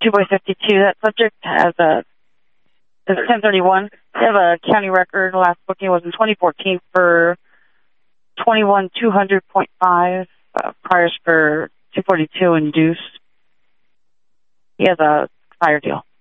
2 by 52. That subject has a 1031. They have a county record. The last booking was in 2014 for 21,200.5. Priors for 242 induced. He has a fire deal.